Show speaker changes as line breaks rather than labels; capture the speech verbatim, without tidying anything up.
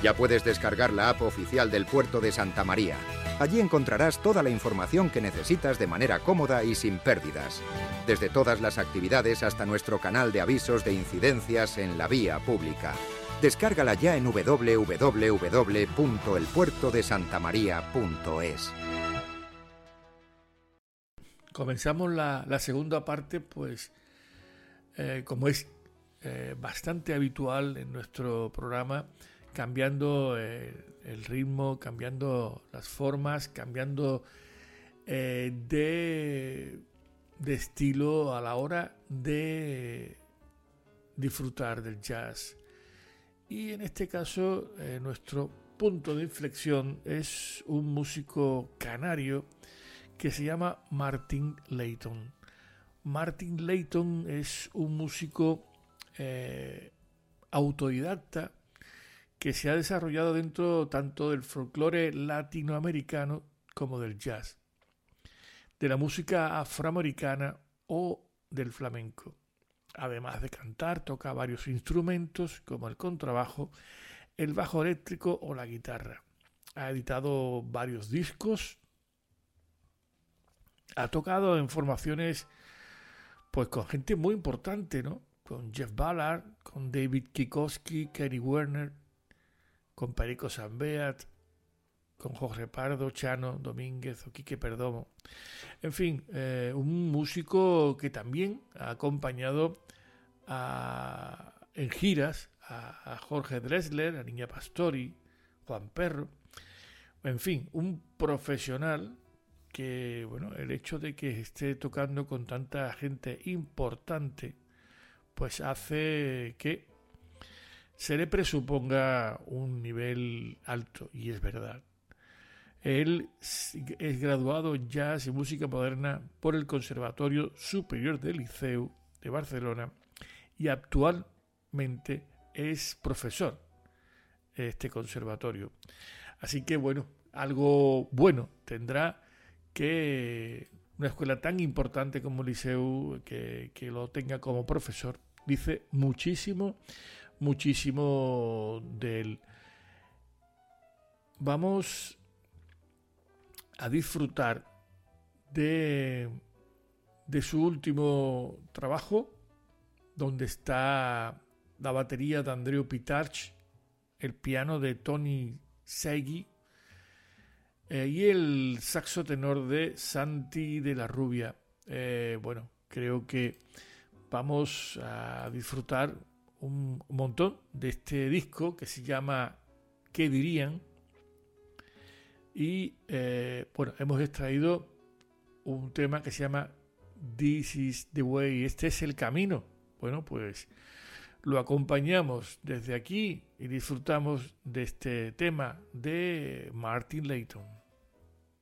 Ya puedes descargar la app oficial del Puerto de Santa María. Allí encontrarás toda la información que necesitas de manera cómoda y sin pérdidas. Desde todas las actividades hasta nuestro canal de avisos de incidencias en la vía pública. Descárgala ya en doble u doble u doble u punto el puerto de santa maría punto es.
Comenzamos la, la segunda parte, pues, eh, como es eh, bastante habitual en nuestro programa, cambiando eh, el ritmo, cambiando las formas, cambiando eh, de, de estilo a la hora de disfrutar del jazz. Y en este caso, eh, nuestro punto de inflexión es un músico canario que se llama Martin Layton. Martin Layton es un músico eh, autodidacta que se ha desarrollado dentro tanto del folclore latinoamericano como del jazz, de la música afroamericana o del flamenco. Además de cantar, toca varios instrumentos como el contrabajo, el bajo eléctrico o la guitarra. Ha editado varios discos, ha tocado en formaciones pues con gente muy importante, ¿no? Con Jeff Ballard, con David Kikoski, Kenny Werner, con Perico Sambeat, con Jorge Pardo, Chano Domínguez o Quique Perdomo. En fin, eh, un músico que también ha acompañado a, en giras a, a Jorge Drexler, a Niña Pastori, Juan Perro. En fin, un profesional que, bueno, el hecho de que esté tocando con tanta gente importante, pues hace que se le presuponga un nivel alto, y es verdad. Él es graduado en jazz y música moderna por el Conservatorio Superior del Liceu de Barcelona y actualmente es profesor de este conservatorio. Así que, bueno, algo bueno tendrá que una escuela tan importante como el Liceu, que, que lo tenga como profesor, dice muchísimo, muchísimo de él. Vamos a disfrutar de, de su último trabajo, donde está la batería de Andreu Pitarch, el piano de Tony Segui, Eh, y el saxo tenor de Santi de la Rubia. Eh, bueno, creo que vamos a disfrutar un, un montón de este disco que se llama ¿Qué dirían? Y eh, bueno, hemos extraído un tema que se llama This is the way, este es el camino. Bueno, pues lo acompañamos desde aquí y disfrutamos de este tema de Martin Layton.